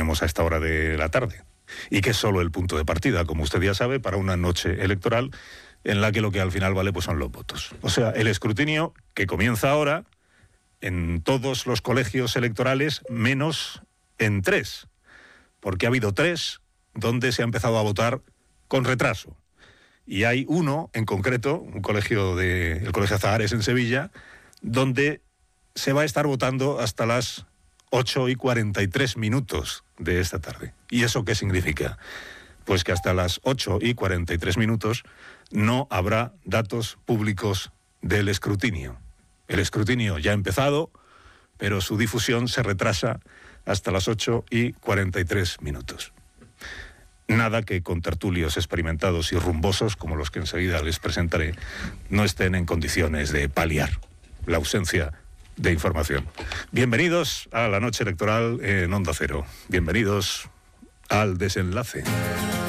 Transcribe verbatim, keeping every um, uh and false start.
tenemos a esta hora de la tarde, y que es solo el punto de partida, como usted ya sabe, para una noche electoral en la que lo que al final vale pues son los votos. O sea, el escrutinio que comienza ahora en todos los colegios electorales, menos en tres, porque ha habido tres donde se ha empezado a votar con retraso. Y hay uno en concreto, un colegio de, el Colegio Azahares en Sevilla, donde se va a estar votando hasta las ocho y cuarenta y tres minutos de esta tarde. ¿Y eso qué significa? Pues que hasta las ocho y cuarenta y tres minutos no habrá datos públicos del escrutinio. El escrutinio ya ha empezado, pero su difusión se retrasa hasta las ocho y cuarenta y tres minutos. Nada que contertulios experimentados y rumbosos, como los que enseguida les presentaré, no estén en condiciones de paliar la ausencia de información. Bienvenidos a la noche electoral en Onda Cero. Bienvenidos al desenlace.